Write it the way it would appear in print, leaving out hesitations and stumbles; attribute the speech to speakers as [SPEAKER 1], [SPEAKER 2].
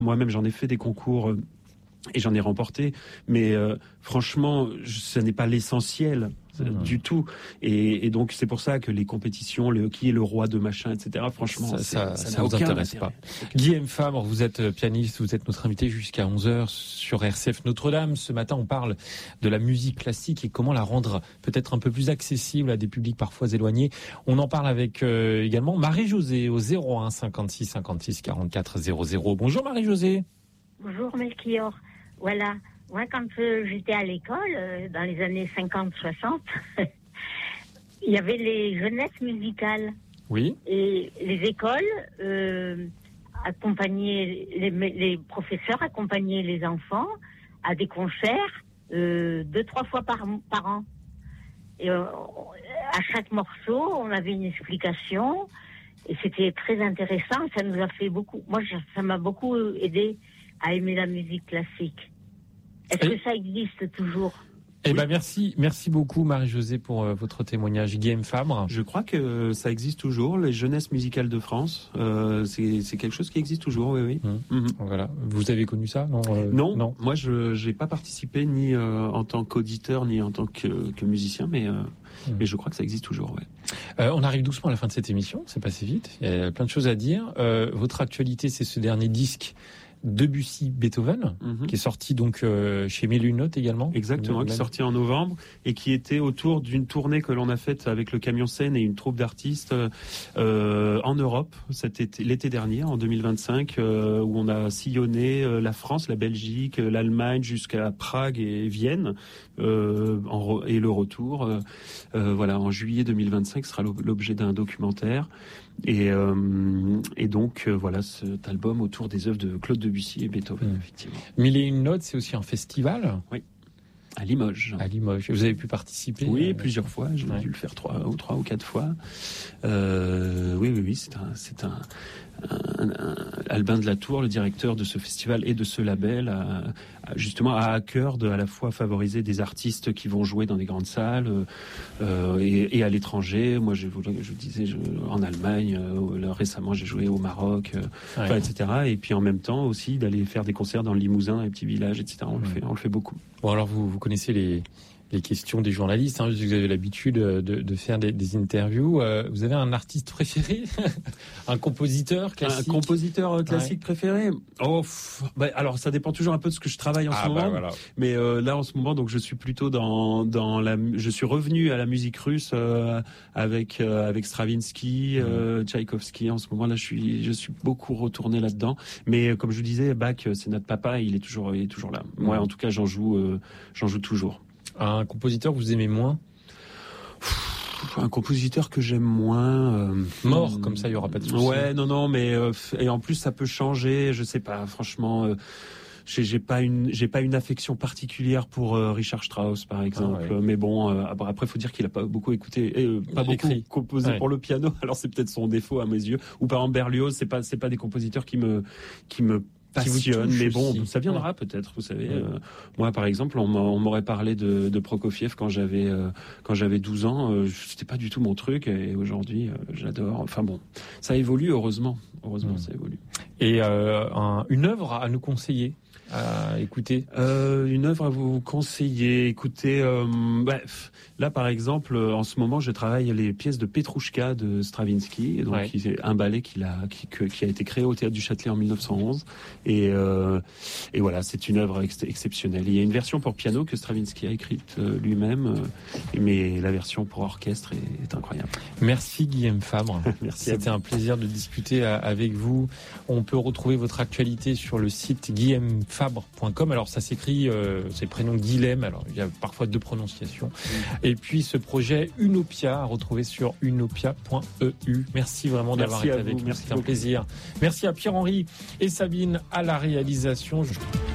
[SPEAKER 1] Moi-même, j'en ai fait des concours et j'en ai remporté, mais franchement, ça n'est pas l'essentiel du tout. Et donc, c'est pour ça que les compétitions, qui est le roi de machin, etc., franchement,
[SPEAKER 2] ça vous intéresse pas. Guillaume Fabre, vous êtes pianiste, vous êtes notre invité jusqu'à 11h sur RCF Notre-Dame. Ce matin, on parle de la musique classique et comment la rendre peut-être un peu plus accessible à des publics parfois éloignés. On en parle avec également Marie-Josée au 01 56 56 44 00. Bonjour Marie-Josée.
[SPEAKER 3] Bonjour Melchior. Voilà, moi quand j'étais à l'école, dans les années 50-60, il y avait les jeunesses musicales.
[SPEAKER 2] Oui.
[SPEAKER 3] Et les écoles accompagnaient, les professeurs accompagnaient les enfants à des concerts 2-3 fois par an. Et à chaque morceau, on avait une explication et c'était très intéressant. Ça nous a fait beaucoup. Moi, ça m'a beaucoup aidé à aimer la musique classique. Est-ce que ça existe toujours ?
[SPEAKER 2] Eh ben merci beaucoup Marie-Josée pour votre témoignage. Guillaume Fabre.
[SPEAKER 1] Je crois que ça existe toujours, les jeunesses musicales de France. C'est quelque chose qui existe toujours, oui.
[SPEAKER 2] Voilà. Vous avez connu ça ?
[SPEAKER 1] Non. Moi, je n'ai pas participé ni en tant qu'auditeur ni en tant que musicien, mais je crois que ça existe toujours. Ouais.
[SPEAKER 2] On arrive doucement à la fin de cette émission. C'est passé vite. Il y a plein de choses à dire. Votre actualité, c'est ce dernier disque. Debussy Beethoven, qui est sorti donc chez Mille et une Notes également.
[SPEAKER 1] Exactement, qui est sorti en novembre et qui était autour d'une tournée que l'on a faite avec le Camion Scène et une troupe d'artistes en Europe, l'été dernier, en 2025, où on a sillonné la France, la Belgique, l'Allemagne jusqu'à Prague et Vienne, et le retour. Voilà, en juillet 2025 sera l'objet d'un documentaire. Et donc voilà cet album autour des œuvres de Claude Debussy et Beethoven, effectivement.
[SPEAKER 2] Mille et une Notes, c'est aussi un festival.
[SPEAKER 1] Oui. À Limoges.
[SPEAKER 2] Vous avez pu participer ?
[SPEAKER 1] Oui, plusieurs fois. J'ai dû le faire 3 ou 4 fois. Oui. C'est un Albin de la Tour, le directeur de ce festival et de ce label, justement a à cœur de à la fois favoriser des artistes qui vont jouer dans des grandes salles et à l'étranger. Moi, je disais en Allemagne, récemment j'ai joué au Maroc, etc. Et puis en même temps aussi d'aller faire des concerts dans le Limousin, les petits villages, etc. On le fait beaucoup.
[SPEAKER 2] Bon, alors vous connaissez les questions des journalistes, vous avez l'habitude de faire des interviews. Vous avez un artiste préféré ? Un compositeur classique ?
[SPEAKER 1] Un compositeur classique préféré ? Alors ça dépend toujours un peu de ce que je travaille en ce moment. Voilà. Mais là en ce moment, donc je suis plutôt je suis revenu à la musique russe avec Stravinsky, Tchaïkovski. En ce moment là, je suis beaucoup retourné là-dedans. Mais comme je vous disais, Bach, c'est notre papa, il est toujours là. Moi, en tout cas, j'en joue toujours.
[SPEAKER 2] Un compositeur que vous aimez moins ?
[SPEAKER 1] Un compositeur que j'aime moins...
[SPEAKER 2] Mort, comme ça, il n'y aura pas de souci.
[SPEAKER 1] Ouais, non, mais... et en plus, ça peut changer, je sais pas, franchement... j'ai pas une affection particulière pour Richard Strauss, par exemple. Mais bon, après, faut dire qu'il a pas beaucoup écouté, beaucoup composé pour le piano. Alors, c'est peut-être son défaut à mes yeux. Ou par exemple, Berlioz, c'est pas des compositeurs qui me passionne, mais bon, aussi. Ça viendra peut-être, vous savez. Moi, par exemple, on m'aurait parlé de Prokofiev quand j'avais 12 ans. C'était pas du tout mon truc, et aujourd'hui, j'adore. Enfin bon, ça évolue, heureusement. Ça évolue.
[SPEAKER 2] Et une œuvre à nous conseiller à écouter?
[SPEAKER 1] Une œuvre à vous conseiller. Écoutez, là par exemple, en ce moment, je travaille les pièces de Petrouchka de Stravinsky, donc c'est un ballet qui a été créé au Théâtre du Châtelet en 1911, et voilà, c'est une œuvre exceptionnelle. Il y a une version pour piano que Stravinsky a écrite lui-même, mais la version pour orchestre est incroyable.
[SPEAKER 2] Merci Guillaume Fabre.
[SPEAKER 1] Merci.
[SPEAKER 2] C'était un plaisir de discuter avec vous. On peut retrouver votre actualité sur le site guillamefabre.com. Alors ça s'écrit, c'est le prénom Guilhem, alors il y a parfois deux prononciations. Et puis ce projet Unopia à retrouver sur unopia.eu. Merci vraiment d'avoir été avec nous. C'était un plaisir. Merci à Pierre-Henri et Sabine à la réalisation.